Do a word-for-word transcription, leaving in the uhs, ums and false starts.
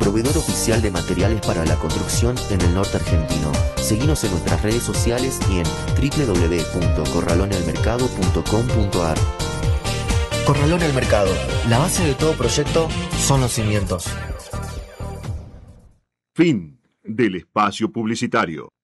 proveedor oficial de materiales para la construcción en el norte argentino. Seguinos en nuestras redes sociales y en doble u doble u doble u punto corralón el mercado punto com punto a r. Corralón el Mercado. La base de todo proyecto son los cimientos. Fin del espacio publicitario.